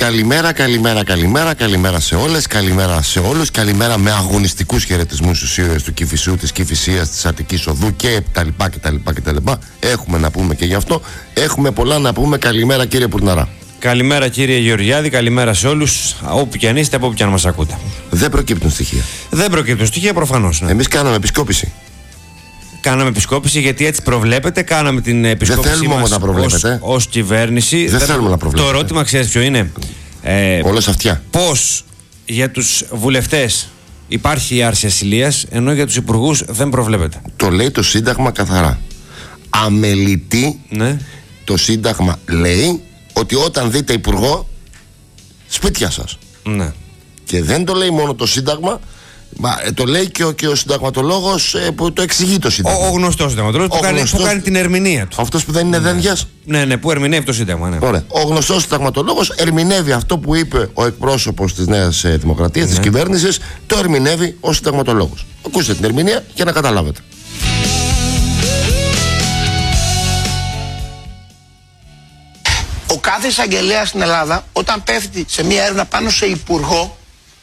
Καλημέρα σε όλες, καλημέρα σε όλους. Καλημέρα με αγωνιστικούς χαιρετισμούς στους ήρωες του Κηφισού, της Κηφισίας, της Αττικής Οδού και τα λοιπά. Έχουμε να πούμε και γι' αυτό. Έχουμε πολλά να πούμε. Καλημέρα κύριε Πουρναρά. Καλημέρα κύριε Γεωργιάδη, καλημέρα σε όλους, όπου και αν είστε, από όπου και αν μας ακούτε. Δεν προκύπτουν στοιχεία. Δεν προκύπτουν στοιχεία, προφανώς. Ναι. Εμείς κάναμε επισκόπηση. Κάναμε επισκόπηση γιατί έτσι προβλέπετε. Κάναμε την επισκόπηση μας ως κυβέρνηση. Δεν θέλουμε να προβλέπετε. Το ερώτημα ξέρεις ποιο είναι? Όλες αυτιά. Πώς για τους βουλευτές υπάρχει η άρση ασυλίας, ενώ για τους υπουργούς δεν προβλέπεται? Το λέει το Σύνταγμα καθαρά. Αμελητή, ναι. Το Σύνταγμα λέει ότι όταν δείτε υπουργό, σπίτια σας. Ναι. Και δεν το λέει μόνο το Σύνταγμα, το λέει και ο συνταγματολόγος που το εξηγεί το Σύνταγμα. Ο γνωστός συνταγματολόγος που κάνει την ερμηνεία του. Αυτός που δεν είναι δένδιας. Ναι, που ερμηνεύει το Σύνταγμα. Ναι. Ωραία. Ο γνωστός συνταγματολόγος ερμηνεύει αυτό που είπε ο εκπρόσωπος της Νέας Δημοκρατίας, της κυβέρνησης, το ερμηνεύει ο συνταγματολόγος. Ακούστε την ερμηνεία για να καταλάβετε. Ο κάθε εισαγγελέας στην Ελλάδα, όταν πέφτει σε μια έρευνα πάνω σε υπουργό,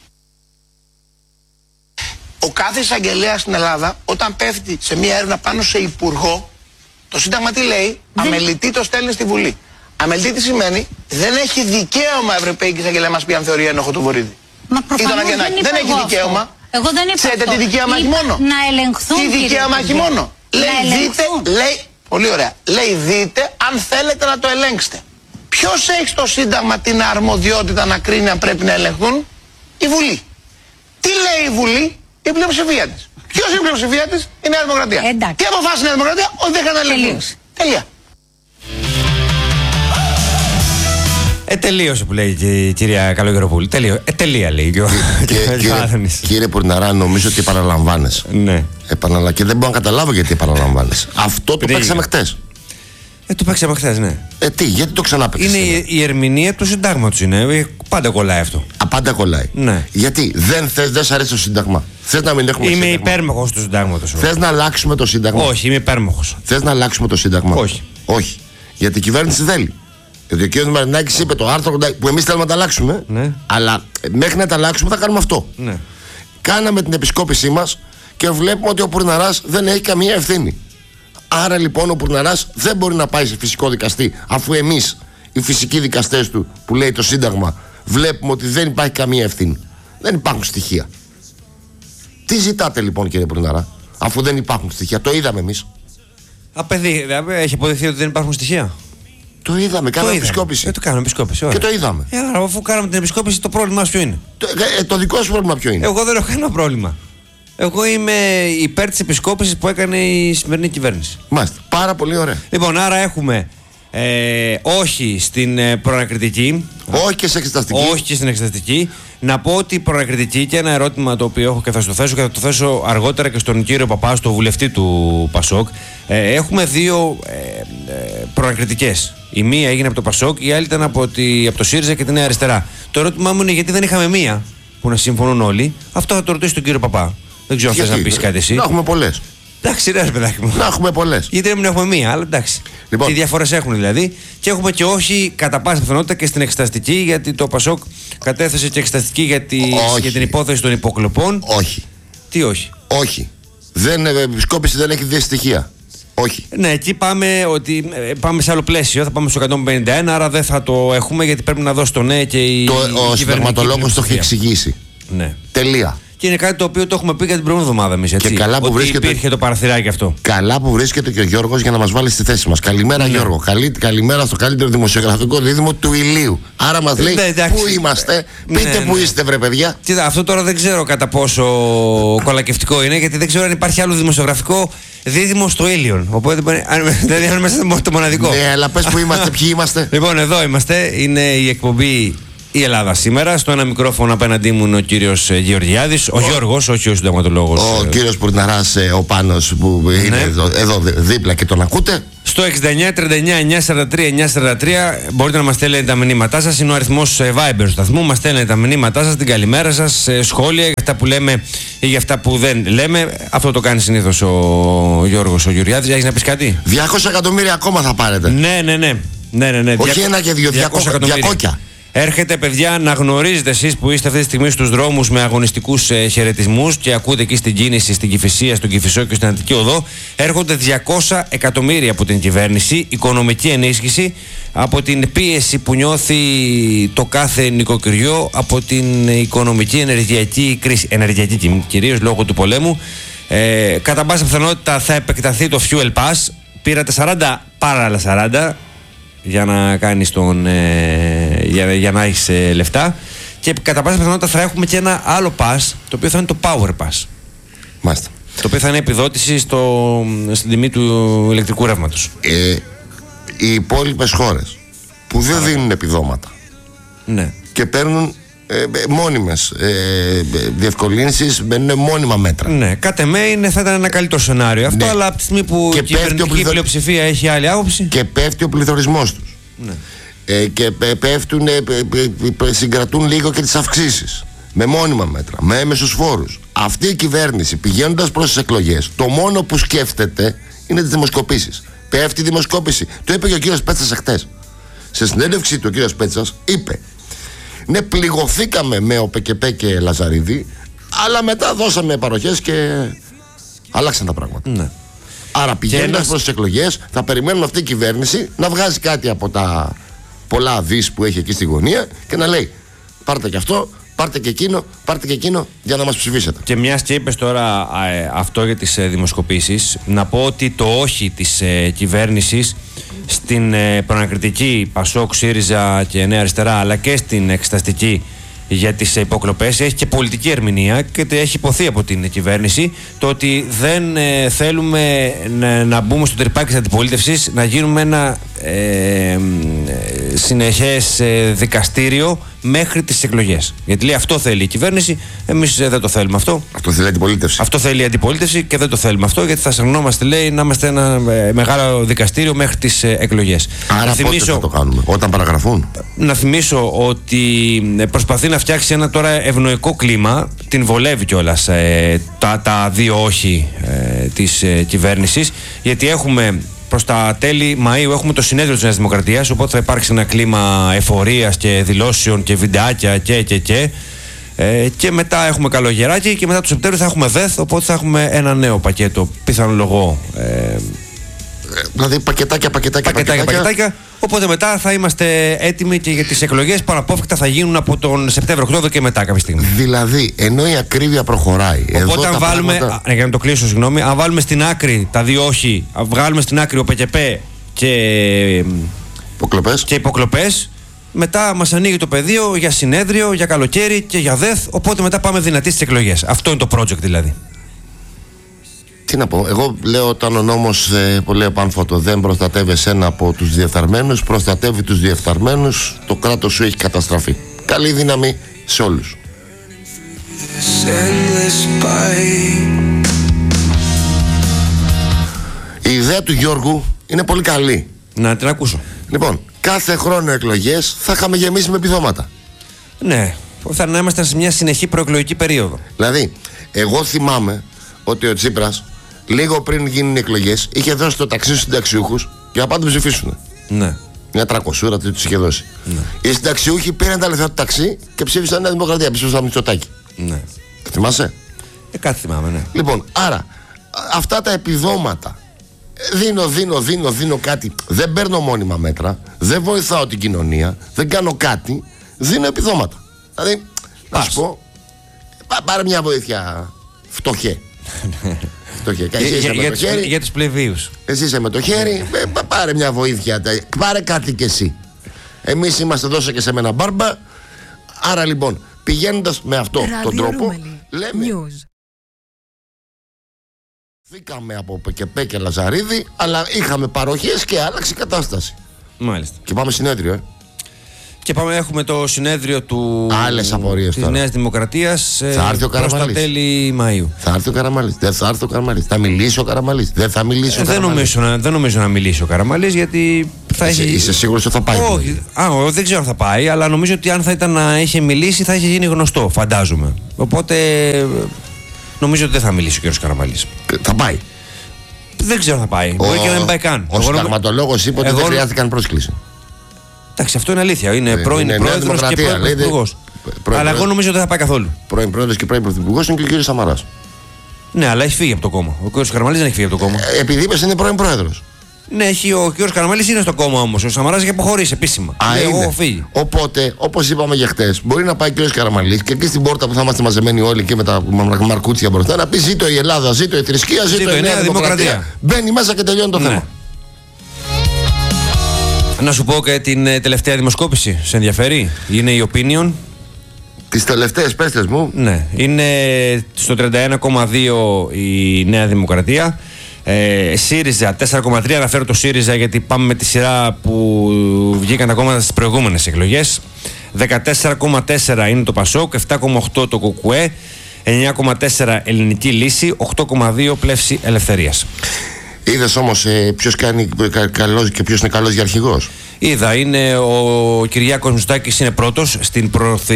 το Σύνταγμα τι λέει? Αμελητή το στέλνει στη Βουλή. Αμελητή τι σημαίνει? Δεν έχει δικαίωμα Ευρωπαϊκή Εισαγγελέα μας πει αν θεωρεί ένοχο του Βορύδη. Μα προφανώς δεν έχει δικαίωμα. Εγώ δεν είπα. Ξέρετε τι δικαίωμα έχει μόνο? Να ελεγχθούν. Τι δικαίωμα έχει μόνο? Λέει, πολύ ωραία. Λέει δείτε αν θέλετε να το ελέγξετε. Ποιος έχει στο Σύνταγμα την αρμοδιότητα να κρίνει αν πρέπει να ελεγχθούν? Η Βουλή. Τι λέει η Βουλή? Η πλειοψηφία της. Ποιος είναι η πλειοψηφία της? Η Νέα Δημοκρατία. Τι αποφάσισε η Νέα Δημοκρατία? Ότι δεν έκανε ελεγχθούν. Τελεία. Τελείωσε που λέει και η κυρία Καλογεροπούλη. Τελεία λέει Κύριε Πουρναρά, νομίζω ότι επαναλαμβάνεσαι. Ναι. Και δεν μπορώ να καταλάβω γιατί επαναλαμβάνεσαι. Αυτό το παίξαμε χτες. Το παίξαμε χθες, ναι. Γιατί το ξανά παίξαμε? Είναι η ερμηνεία του Συντάγματος. Πάντα κολλάει αυτό. Πάντα κολλάει. Ναι. Γιατί δεν σ' αρέσει το Σύνταγμα? Θες να μην έχουμε Είμαι Σύνταγμα? υπέρμαχος του Συντάγματος. Θες να αλλάξουμε το Σύνταγμα? Όχι, είμαι υπέρμαχος. Θες να αλλάξουμε το Σύνταγμα? Όχι. Γιατί η κυβέρνηση θέλει. Γιατί ο κ. Μαρινάκης είπε το άρθρο που εμείς θέλουμε να τα αλλάξουμε, ναι. Αλλά μέχρι να τα αλλάξουμε θα κάνουμε αυτό. Ναι. Κάναμε την επισκόπησή μας και βλέπουμε ότι ο Πουρναράς δεν έχει καμία ευθύνη. Άρα λοιπόν ο Πουρναράς δεν μπορεί να πάει σε φυσικό δικαστή, αφού εμείς οι φυσικοί δικαστές του, που λέει το Σύνταγμα, βλέπουμε ότι δεν υπάρχει καμία ευθύνη. Δεν υπάρχουν στοιχεία. Τι ζητάτε λοιπόν κύριε Πουρναρά, αφού δεν υπάρχουν στοιχεία? Το είδαμε εμείς. Παιδί, έχει αποδειχθεί ότι δεν υπάρχουν στοιχεία. Το είδαμε, κάναμε επισκόπηση. Το κάναμε επισκόπηση, και το είδαμε. Άρα, αφού κάναμε την επισκόπηση, το πρόβλημά μας ποιο είναι? Το δικό σου πρόβλημα ποιο είναι? Εγώ δεν έχω κανένα πρόβλημα. Εγώ είμαι υπέρ της επισκόπησης που έκανε η σημερινή κυβέρνηση. Μάλιστα. Πάρα πολύ ωραία. Λοιπόν, άρα έχουμε όχι στην προανακριτική. Όχι και σε εξεταστική. Όχι και στην εξεταστική. Να πω ότι η προανακριτική, και ένα ερώτημα το οποίο έχω και θα στο θέσω και θα το θέσω αργότερα και στον κύριο Παπά, στο βουλευτή του Πασόκ. Έχουμε δύο προανακριτικές. Η μία έγινε από το Πασόκ, η άλλη ήταν από το ΣΥΡΙΖΑ και τη Νέα Αριστερά. Το ερώτημά μου είναι γιατί δεν είχαμε μία που να συμφωνούν όλοι. Αυτό θα το ρωτήσω τον κύριο Παπά. Δεν ξέρω αν θες να πεις κάτι εσύ. Να έχουμε πολλές. Εντάξει, ρε παιδάκι μου. Να έχουμε πολλές. Γιατί δεν έχουμε μία, αλλά εντάξει. Λοιπόν. Τι διαφορές έχουν δηλαδή. Και έχουμε και όχι κατά πάσα πιθανότητα και στην εξεταστική, γιατί το Πασόκ κατέθεσε και εξεταστική για την υπόθεση των υποκλοπών. Όχι. Τι όχι? Όχι. Επισκόπηση δεν έχει δύο στοιχεία. Όχι. Ναι, εκεί πάμε σε άλλο πλαίσιο. Θα πάμε στο 151, άρα δεν θα το έχουμε, γιατί πρέπει να δώσει το ναι και η. Ο συνταγματολόγος το έχει εξηγήσει. Ναι. Τελεία. Και είναι κάτι το οποίο το έχουμε πει για την προηγούμενη εβδομάδα εμείς. Και καλά που βρίσκεται. Υπήρχε το παραθυράκι αυτό. Καλά που βρίσκεται και ο Γιώργος για να μας βάλει στη θέση μας. Καλημέρα, Γιώργο. Καλημέρα στο καλύτερο δημοσιογραφικό δίδυμο του ηλίου. Άρα μας λέει πού είμαστε. Πείτε πού είστε, βρε παιδιά. Κοίτα, αυτό τώρα δεν ξέρω κατά πόσο κολακευτικό είναι, γιατί δεν ξέρω αν υπάρχει άλλο δημοσιογραφικό δίδυμο στο ήλιον. Οπότε δεν είναι μέσα το μοναδικό. Ναι, αλλά πες πού είμαστε, ποιοι είμαστε. Λοιπόν, εδώ είμαστε. Είναι η εκπομπή Η Ελλάδα σήμερα. Στο ένα μικρόφωνο απέναντί μου είναι ο κύριος Γεωργιάδης, ο Γιώργος, όχι ο συνταγματολόγος. Ο κύριος Πουρναράς, ο Πάνος που είναι εδώ δίπλα και τον ακούτε. Στο 6939-943-943 μπορείτε να μας στέλνετε τα μηνύματά σας. Είναι ο αριθμός Viber του σταθμού. Μας στέλνετε τα μηνύματά σας, την καλημέρα σας, σχόλια για αυτά που λέμε ή για αυτά που δεν λέμε. Αυτό το κάνει συνήθως ο Γιώργος ο Γεωργιάδης. Έχεις να πεις κάτι? 200 εκατομμύρια ακόμα θα πάρετε. Ναι. Όχι ένα και δύο, 200 εκατομμύρια. Έρχεται, παιδιά, να γνωρίζετε εσείς που είστε αυτή τη στιγμή στους δρόμους με αγωνιστικούς χαιρετισμούς και ακούτε εκεί στην κίνηση, στην Κηφισία, στον Κηφισό και στην Αττική Οδό. Έρχονται 200 εκατομμύρια από την κυβέρνηση, οικονομική ενίσχυση, από την πίεση που νιώθει το κάθε νοικοκυριό, από την οικονομική ενεργειακή κρίση, ενεργειακή κυρίως λόγω του πολέμου. Κατά πάσα πιθανότητα θα επεκταθεί το Fuel Pass. Πήρατε 40, πάρα άλλα 40 για να κάνεις για να έχεις λεφτά, και κατά πάσα πιθανότητα θα έχουμε και ένα άλλο pass, το οποίο θα είναι το Power Pass. Μάλιστα. Το οποίο θα είναι επιδότηση στην τιμή του ηλεκτρικού ρεύματος. Οι υπόλοιπες χώρες που δεν δίνουν επιδόματα, ναι, και παίρνουν μόνιμες διευκολύνσεις, μπαίνουν μόνιμα μέτρα. Ναι, κατ' εμέ θα ήταν ένα καλύτερο σενάριο αυτό, ναι, αλλά από τη στιγμή που η κυβερνητική πλειοψηφία έχει άλλη άποψη. Και πέφτει ο πληθωρισμός τους. Ναι. Και συγκρατούν λίγο και τις αυξήσεις. Με μόνιμα μέτρα, με έμεσους φόρους. Αυτή η κυβέρνηση, πηγαίνοντας προς τις εκλογές, το μόνο που σκέφτεται είναι τις δημοσκοπήσεις. Πέφτει η δημοσκόπηση. Το είπε και ο κύριος Πέτσας εχθές. Σε συνέντευξη του ο κύριος Πέτσας είπε: ναι, πληγωθήκαμε με ο ΠΚΠ και Λαζαρίδη, αλλά μετά δώσαμε παροχές και αλλάξαν τα πράγματα. Ναι. Άρα πηγαίνοντας προς τις εκλογές θα περιμένουμε αυτή η κυβέρνηση να βγάζει κάτι από τα πολλά δις που έχει εκεί στη γωνία και να λέει: πάρτε και αυτό, πάρτε και εκείνο, πάρτε και εκείνο για να μας ψηφίσετε. Και μιας και είπες τώρα αυτό για τις δημοσκοπήσεις, να πω ότι το όχι της κυβέρνησης στην προανακριτική Πασόκ, ΣΥΡΙΖΑ και Νέα Αριστερά, αλλά και στην εξεταστική για τις υποκλοπές, έχει και πολιτική ερμηνεία και έχει υποθεί από την κυβέρνηση το ότι δεν θέλουμε να μπούμε στο τρυπάκι της αντιπολίτευσης, να γίνουμε ένα συνεχές δικαστήριο μέχρι τις εκλογές. Γιατί λέει αυτό θέλει η κυβέρνηση, εμείς δεν το θέλουμε αυτό. Αυτό θέλει η αντιπολίτευση. Αυτό θέλει η αντιπολίτευση και δεν το θέλουμε αυτό, γιατί θα συγνώμαστε, λέει, να είμαστε ένα μεγάλο δικαστήριο μέχρι τις εκλογές. Άρα πότε θα το κάνουμε, όταν παραγραφούν? Να θυμίσω ότι προσπαθεί να φτιάξει ένα τώρα ευνοϊκό κλίμα, την βολεύει κιόλας τα δύο όχι της κυβέρνησης, γιατί έχουμε προς τα τέλη Μαΐου έχουμε το συνέδριο της Νέας Δημοκρατίας, οπότε θα υπάρξει ένα κλίμα εφορίας και δηλώσεων και βιντεάκια και μετά έχουμε καλογεράκι και μετά το Σεπτέμβριο θα έχουμε ΔΕΘ, οπότε θα έχουμε ένα νέο πακέτο, πιθανολογώ. Δηλαδή πακετάκια. Οπότε μετά θα είμαστε έτοιμοι και για τις εκλογές που αναπόφευκτα θα γίνουν από τον Σεπτέμβριο-Οκτώβριο και μετά κάποια στιγμή. Δηλαδή, ενώ η ακρίβεια προχωράει. Οπότε αν βάλουμε. Πράγματα... για να το κλείσω, συγγνώμη. Αν βάλουμε στην άκρη τα δύο όχι, βγάλουμε στην άκρη ο ΠΚΠ και υποκλοπές, μετά μας ανοίγει το πεδίο για συνέδριο, για καλοκαίρι και για ΔΕΘ. Οπότε μετά πάμε δυνατοί στις εκλογές. Αυτό είναι το project δηλαδή. Τι να πω, εγώ λέω όταν ο νόμος που λέει Πανφώτο δεν προστατεύει εσένα από τους διεφθαρμένους, προστατεύει τους διεφθαρμένους, το κράτος σου έχει καταστραφεί. Καλή δύναμη σε όλους. Η ιδέα του Γιώργου είναι πολύ καλή. Να την ακούσω. Λοιπόν, κάθε χρόνο εκλογές θα είχαμε γεμίσει με επιδόματα. Ναι, θα να είμαστε σε μια συνεχή προεκλογική περίοδο. Δηλαδή, εγώ θυμάμαι ότι ο Τσίπρας λίγο πριν γίνουν οι εκλογές είχε δώσει το ταξί στους συνταξιούχους για να πάνε να ψηφίσουν. Ναι. Μια 300 τους είχε δώσει. Ναι. Οι συνταξιούχοι πήραν τα λεφτά του ταξί και ψήφισαν Νέα Δημοκρατία, ψήφισαν Μητσοτάκη. Ναι. Θυμάσαι? Κάτι θυμάμαι, ναι. Λοιπόν, άρα αυτά τα επιδόματα δίνω κάτι. Δεν παίρνω μόνιμα μέτρα, δεν βοηθάω την κοινωνία, δεν κάνω κάτι, δίνω επιδόματα. Δηλαδή, να σου πω, πάρε μια βοήθεια φτωχέ. Για τους πλebeiους. Εσύ είσαι με το χέρι, πάρε μια βοήθεια, πάρε κάτι κι εσύ. Εμείς είμαστε, δώσε και σε μένα μπάρμπα. Άρα λοιπόν, πηγαίνοντας με αυτό τον τρόπο, λέμε φύγαμε από ΠΚΠ και Λαζαρίδη, αλλά είχαμε παροχές και άλλαξε η κατάσταση. Μάλιστα. Και πάμε συνέδριο, Και έχουμε το συνέδριο της Νέας Δημοκρατίας προς τα τέλη Μαΐου. Θα έρθει ο Καραμανλής, δεν θα έρθει ο Καραμανλής, θα μιλήσει ο Καραμανλής, δεν θα μιλήσει ο Καραμανλής. Δεν νομίζω να μιλήσει ο Καραμανλής, γιατί θα έχει... Είσαι σίγουρος ότι θα πάει? Όχι, δεν ξέρω αν θα πάει, αλλά νομίζω ότι αν θα ήταν να είχε μιλήσει θα είχε γίνει γνωστό, φαντάζομαι. Οπότε νομίζω ότι δεν θα μιλήσει ο κ. Καραμανλής. Θα πάει? Δεν ξέρω αν θα πάει, μπορεί και να μην πάει καν. Ο συνταγματολόγος είπε ότι δεν χρειάζεται καν πρόσκληση. Εντάξει, αυτό είναι αλήθεια. Είναι πρώην είναι πρόεδρος και πρώην πρωθυπουργός. Αλλά εγώ νομίζω ότι δεν θα πάει καθόλου. Πρώην πρόεδρος και πρώην πρωθυπουργός είναι και ο κύριος Σαμαράς. Ναι, αλλά έχει φύγει από το κόμμα. Ο κ. Καραμανλής δεν έχει φύγει από το κόμμα. Επειδή είπες είναι πρώην πρόεδρος. Ναι, ο κ. Καραμανλής είναι στο κόμμα όμως. Ο Σαμαράς έχει αποχωρήσει επίσημα. Είναι. Φύγει. Οπότε, όπως είπαμε για χτες, μπορεί να πάει ο κ. Καραμανλής και εκεί στην πόρτα που θα είμαστε μαζεμένοι όλοι και με τα μαρκούτσια μπροστά να πει ζήτω η Ελλάδα, ζήτω η θρησκεία, ζήτω η Νέα Δημοκρατία. Μπαίνει μέσα και τελειώνει το θέμα. Να σου πω και την τελευταία δημοσκόπηση. Σε ενδιαφέρει? Είναι η Opinion. Τις τελευταίες πέστες μου. Ναι, είναι στο 31,2 η Νέα Δημοκρατία. ΣΥΡΙΖΑ 4,3. Αναφέρω το ΣΥΡΙΖΑ γιατί πάμε με τη σειρά που βγήκαν τα κόμματα στις προηγούμενες εκλογές. 14,4 είναι το ΠΑΣΟΚ, 7,8 το ΚΚΕ, 9,4 Ελληνική Λύση, 8,2 Πλεύση Ελευθερίας. Είδες όμως ποιος κάνει καλός και ποιος είναι καλός για αρχηγός? Είδα, είναι ο Κυριάκος Μητσοτάκης είναι πρώτος στην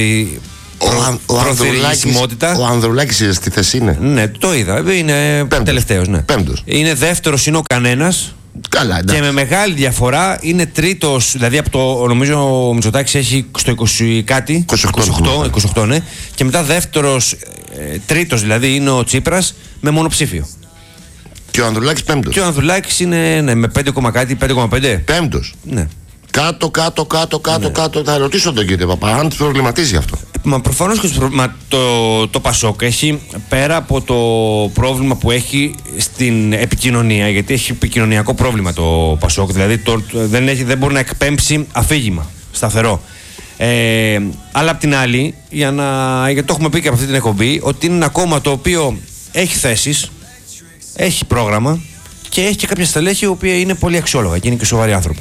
προθυρισμότητα. Ο Ανδρουλάκης στη θέση είναι. Ναι, το είδα. Είναι τελευταίος. Ναι. Πέμπτος. Είναι δεύτερος, είναι ο Κανένας. Καλά, εντάξει. Και με μεγάλη διαφορά είναι τρίτος. Δηλαδή από το. Νομίζω ο Μητσοτάκης έχει στο 20 κάτι. 28, ναι. Και μετά δεύτερος, τρίτος δηλαδή είναι ο Τσίπρας με μονοψήφιο. Και ο Ανδρουλάκης πέμπτος. Και ο Ανδρουλάκης είναι με 5, κάτι, 5,5. Πέμπτος. Ναι. Κάτω. Θα ρωτήσω τον κύριο Παπά αν τους προβληματίζει αυτό. Μα προφανώς και το ΠΑΣΟΚ έχει, πέρα από το πρόβλημα που έχει στην επικοινωνία, γιατί έχει επικοινωνιακό πρόβλημα το ΠΑΣΟΚ, δηλαδή δεν μπορεί να εκπέμψει αφήγημα σταθερό. Αλλά απ' την άλλη, γιατί το έχουμε πει και από αυτή την εκπομπή, ότι είναι ένα κόμμα το οποίο έχει θέσεις, έχει πρόγραμμα και έχει και κάποια στελέχη η οποία είναι πολύ αξιόλογα και είναι και σοβαροί άνθρωποι.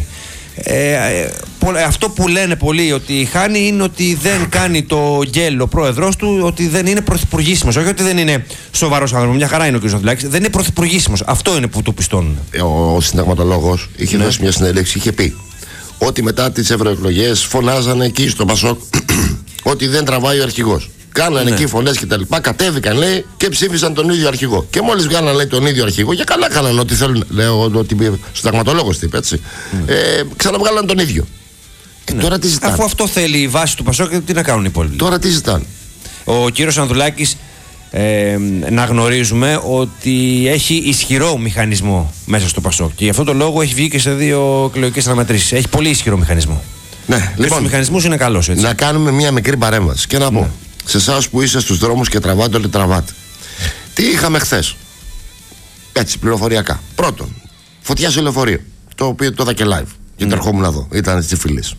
Αυτό που λένε πολλοί ότι χάνει είναι ότι δεν κάνει το γκέλ ο πρόεδρος του, ότι δεν είναι πρωθυπουργήσιμος. Όχι ότι δεν είναι σοβαρός άνθρωπος, μια χαρά είναι ο κ. Ανδρουλάκης, δεν είναι πρωθυπουργήσιμος. Αυτό είναι που του πιστώνουν. Ο συνταγματολόγος είχε δώσει μια συνέντευξη, είχε πει ότι μετά τις ευρωεκλογές φωνάζανε εκεί στο ΠΑΣΟΚ ότι δεν τραβάει ο αρχηγός. Κάνανε εκεί φωνές και τα λοιπά, κατέβηκαν λέει και ψήφισαν τον ίδιο αρχηγό. Και μόλις βγάλαν λέει τον ίδιο αρχηγό, για καλά κάνανε ό,τι θέλουν. Λέω ότι συνταγματολόγος είπε έτσι. Ξαναβγάλαν τον ίδιο. Τώρα τι ζητάνε? Αφού αυτό θέλει η βάση του ΠΑΣΟΚ, τι να κάνουν οι υπόλοιποι? Τώρα τι ζητάνε? Ο κύριος Ανδρουλάκης, να γνωρίζουμε ότι έχει ισχυρό μηχανισμό μέσα στο ΠΑΣΟΚ. Και γι' αυτό το λόγο έχει βγει και σε 2 εκλογικές αναμετρήσεις. Έχει πολύ ισχυρό μηχανισμό. Ναι, λοιπόν, ο μηχανισμός είναι καλός, έτσι. Να κάνουμε μια μικρή παρέμβαση και να πω σε εσάς που είστε στους δρόμους και τραβάτε όλοι τραβάτε. Τι είχαμε χθες? Έτσι, πληροφοριακά. Πρώτον, φωτιά σε λεωφορείο. Το οποίο το είδα και live. Γιατί ερχόμουν εδώ. Ήταν στη Φιλής.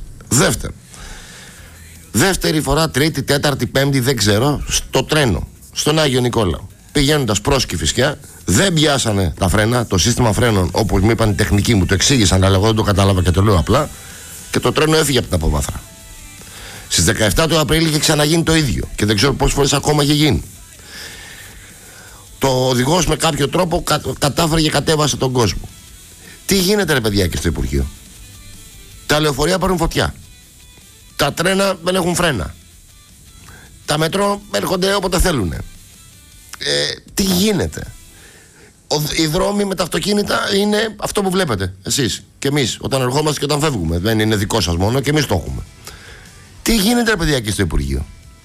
Δεύτερη φορά, τρίτη, τέταρτη, πέμπτη, δεν ξέρω, στο τρένο. Στον Άγιο Νικόλαο. Πηγαίνοντας προς Κηφισιά, δεν πιάσανε τα φρένα, το σύστημα φρένων, όπως μου είπαν οι τεχνικοί μου, το εξήγησαν, αλλά εγώ δεν το κατάλαβα και το λέω απλά. Και το τρένο έφυγε από την αποβάθρα. Στις 17 του Απρίλη είχε ξαναγίνει το ίδιο και δεν ξέρω πόσες φορές ακόμα είχε γίνει. Το οδηγός με κάποιο τρόπο κατάφερε και κατέβασε τον κόσμο. Τι γίνεται ρε παιδιά εκεί στο Υπουργείο? Τα λεωφορεία παίρνουν φωτιά. Τα τρένα δεν έχουν φρένα. Τα μετρό έρχονται όποτε θέλουν. Τι γίνεται? Οι δρόμοι με τα αυτοκίνητα είναι αυτό που βλέπετε εσείς και εμείς όταν ερχόμαστε και όταν φεύγουμε. Δεν είναι δικό σας μόνο και εμείς το έχουμε. Τι γίνεται ρε παιδιά εκεί στο Υπουργείο?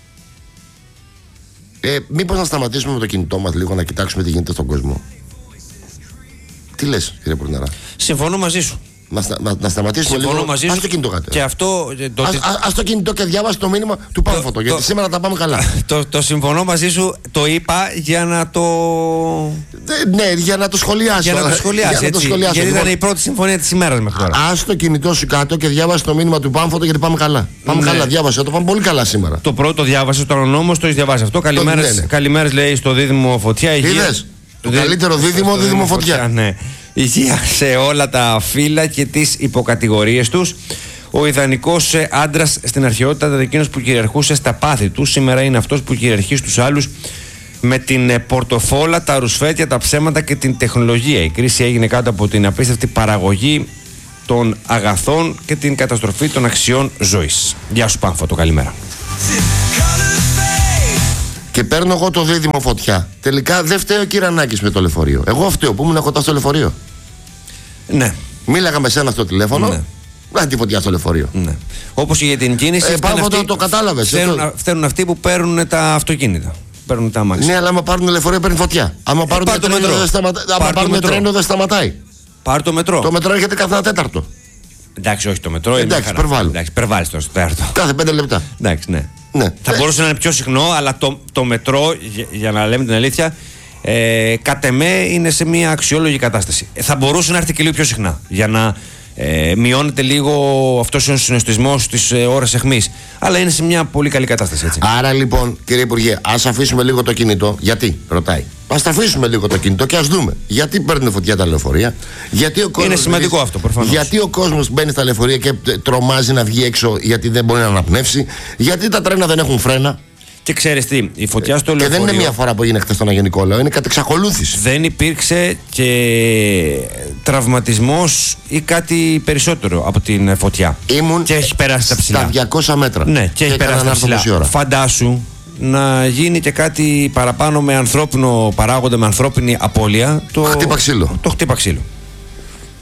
Μήπως να σταματήσουμε με το κινητό μας λίγο να κοιτάξουμε τι γίνεται στον κόσμο? Τι λες κύριε Πουρναρά? Συμφωνώ μαζί σου. Να σταματήσουμε λίγο. Μαζί ας το κινητό κάτω. Και αυτό, ας το κινητό και διάβασε το μήνυμα του Πάμφωτο. Γιατί σήμερα τα πάμε καλά. Το συμφωνώ μαζί σου. Το είπα για να το. Ναι, για να το σχολιάσω. Για να το σχολιάσει. Γιατί ήταν η πρώτη συμφωνία της ημέρας μέχρι τώρα. Ας το κινητό σου κάτω και διάβασε το μήνυμα του Πάμφωτο γιατί πάμε καλά. Πάμε καλά, διάβασε. Το πάμε πολύ καλά σήμερα. Το πρώτο διάβασε, τον νόμο το έχει διαβάσει αυτό. Καλημέρες λέει στο Δίδυμο Φωτιά. Είδες. Το καλύτερο δίδυμο Φωτιά. Ναι. Υγεία σε όλα τα φύλλα και τις υποκατηγορίες τους. Ο ιδανικός άντρας στην αρχαιότητα ήταν εκείνος που κυριαρχούσε στα πάθη του. Σήμερα είναι αυτός που κυριαρχεί στους άλλους με την πορτοφόλα, τα ρουσφέτια, τα ψέματα και την τεχνολογία. Η κρίση έγινε κάτω από την απίστευτη παραγωγή των αγαθών και την καταστροφή των αξιών ζωής. Γεια σου Πάμφωτο, καλημέρα. Και παίρνω εγώ το Δίδυμο Φωτιά. Τελικά δεν φταίει ο Κυρανάκης με το λεωφορείο. Εγώ φταίω που ήμουν κοντά στο λεωφορείο. Ναι. Μίλαγα με σένα στο τηλέφωνο. Ναι. Να τη φωτιά στο λεωφορείο. Ναι. Όπως και για την κίνηση. Το κατάλαβες. Φταίνουν αυτοί που παίρνουν τα αυτοκίνητα. Παίρνουν τα αμάξια. Ναι, αλλά άμα πάρουν λεωφορείο παίρνει φωτιά. Άμα πάρουν τρένο δεν σταματάει. Πάρ' το μετρό. Το μετρό έρχεται κάθε 1 τέταρτο. Εντάξει, όχι το μετρό. Εντάξει, υπερβάλλω. Εντάξει, υπερβάλλεις τώρα στο τέταρτο. Κάθε 5 λεπτά. Εντάξει, ναι. Ναι. Θα μπορούσε να είναι πιο συχνό, αλλά το μετρό, για να λέμε την αλήθεια, κατ' εμέ είναι σε μια αξιόλογη κατάσταση. Θα μπορούσε να έρθει και λίγο πιο συχνά για να μειώνεται λίγο αυτός ο συνοστισμός στις ώρες αιχμής. Αλλά είναι σε μια πολύ καλή κατάσταση, έτσι. Άρα λοιπόν, κύριε Υπουργέ, ας αφήσουμε λίγο το κινητό. Γιατί, ρωτάει. Ας τα αφήσουμε λίγο το κινητό και ας δούμε. Γιατί παίρνουν φωτιά τα λεωφορεία. Γιατί ο κόσμος, είναι σημαντικό αυτό, προφανώς. Γιατί ο κόσμος μπαίνει στα λεωφορεία και τρομάζει να βγει έξω γιατί δεν μπορεί να αναπνεύσει. Γιατί τα τρένα δεν έχουν φρένα. Και ξέρεις τι, η φωτιά στο λεωφορείο. Και δεν είναι μια φορά που έγινε χθες στον Αγιο Νικόλαο, είναι κατ' εξακολούθηση. Δεν υπήρξε και τραυματισμός ή κάτι περισσότερο από την φωτιά. Ήμουν και έχει περάσει τα ψηλά. Στα 200 μέτρα. Ναι, και έχει περάσει τα ψηλά. Φαντάσου να γίνει και κάτι παραπάνω με ανθρώπινο παράγοντα, με ανθρώπινη απώλεια. Χτύπα ξύλο. Το χτύπα ξύλο.